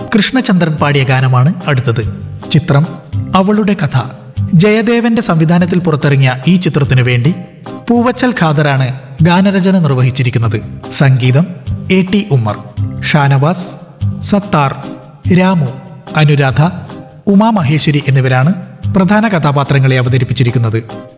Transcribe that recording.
കൃഷ്ണചന്ദ്രൻ പാടിയ ഗാനമാണ് അടുത്തത്. ചിത്രം അവളുടെ കഥ. ജയദേവന്റെ സംവിധാനത്തിൽ പുറത്തിറങ്ങിയ ഈ ചിത്രത്തിനു വേണ്ടി പൂവച്ചൽ ഖാദറാണ് ഗാനരചന നിർവഹിച്ചിരിക്കുന്നത്. സംഗീതം AT ഉമ്മർ. ഷാനവാസ്, സത്താർ, രാമു, അനുരാധ, ഉമാ മഹേശ്വരി എന്നിവരാണ് പ്രധാന കഥാപാത്രങ്ങളെ അവതരിപ്പിച്ചിരിക്കുന്നത്.